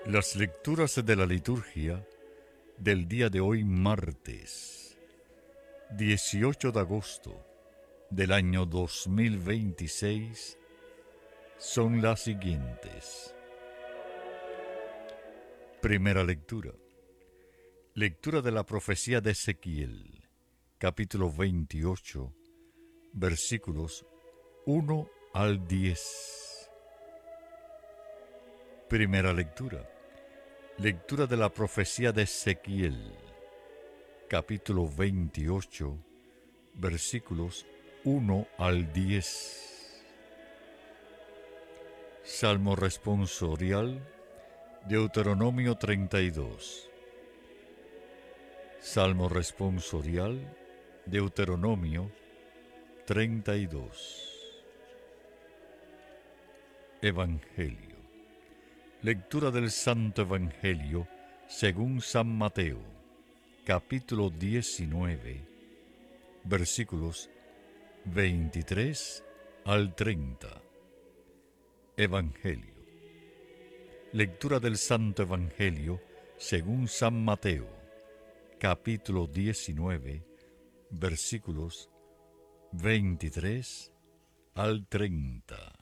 Las lecturas de la liturgia del día de hoy, martes 18 de agosto del año 2026, son las siguientes. Primera lectura. Lectura de la profecía de Ezequiel, capítulo 28, versículos 1 al 10. Primera lectura. Lectura de la profecía de Ezequiel, capítulo 28, versículos 1 al 10. Salmo responsorial, Deuteronomio 32. Salmo responsorial, Deuteronomio 32. Evangelio. Lectura del Santo Evangelio según San Mateo, capítulo 19, versículos 23 al 30. Evangelio. Lectura del Santo Evangelio según San Mateo, capítulo 19, versículos 23 al 30.